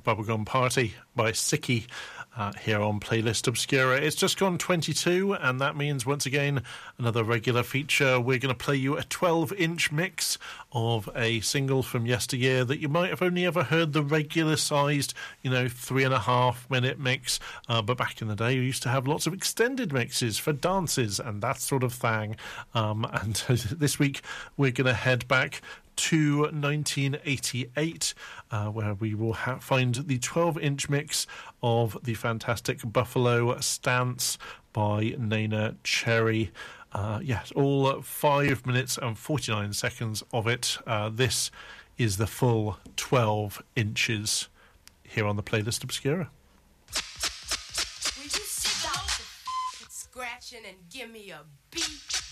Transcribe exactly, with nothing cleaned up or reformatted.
Bubblegum Party by Sicky uh, here on Playlist Obscura. It's just gone twenty-two, and that means, once again, another regular feature. We're going to play you a twelve-inch mix of a single from yesteryear that you might have only ever heard the regular-sized, you know, three-and-a-half-minute mix. Uh, but back in the day, we used to have lots of extended mixes for dances and that sort of thing. Um, and this week, we're going to head back to nineteen eighty-eight, uh, where we will ha- find the twelve-inch mix of the fantastic Buffalo Stance by Neneh Cherry. Uh, yes, all five minutes and forty-nine seconds of it. Uh, this is the full twelve inches here on the Playlist Obscura. Will you sit down, scratching, and give me a beat?